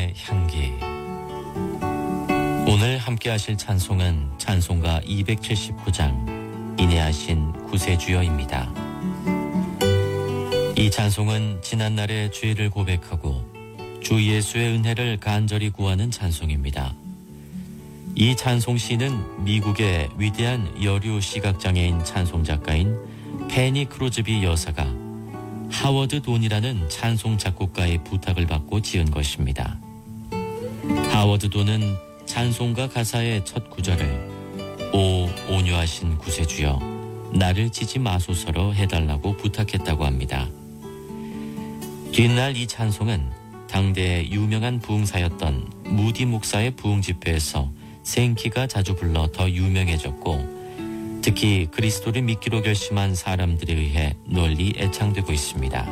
삶의 향기. 오늘 함께 하실 찬송은 찬송가 279장 인내하신 구세주여입니다. 이 찬송은 지난날의 죄를 고백하고 주 예수의 은혜를 간절히 구하는 찬송입니다. 이 찬송시는 미국의 위대한 여류 시각장애인 찬송작가인 페니 크로즈비 여사가 하워드 돈이라는 찬송 작곡가의 부탁을 받고 지은 것입니다. 하워드 돈은 찬송가 가사의 첫 구절을 오 온유하신 구세주여 나를 치지 마소서로 해달라고 부탁했다고 합니다. 뒷날 이 찬송은 당대의 유명한 부흥사였던 무디 목사의 부흥 집회에서 생키가 자주 불러 더 유명해졌고 특히 그리스도를 믿기로 결심한 사람들에 의해 널리 애창되고 있습니다.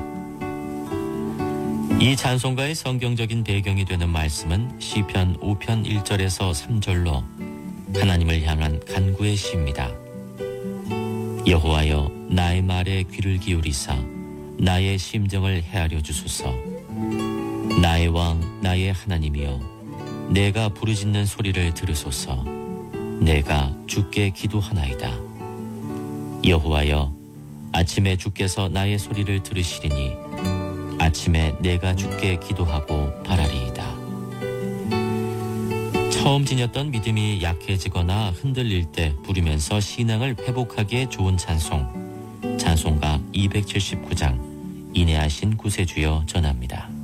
이 찬송가의 성경적인 배경이 되는 말씀은 시편 5편 1절에서 3절로 하나님을 향한 간구의 시입니다. 여호와여 나의 말에 귀를 기울이사 나의 심정을 헤아려 주소서. 나의 왕 나의 하나님이여 내가 부르짖는 소리를 들으소서. 내가 주께 기도하나이다. 여호와여 아침에 주께서 나의 소리를 들으시리니 아침에 내가 주께 기도하고 바라리이다. 처음 지녔던 믿음이 약해지거나 흔들릴 때 부르면서 신앙을 회복하기에 좋은 찬송가 279장 인내하신 구세주여 전합니다.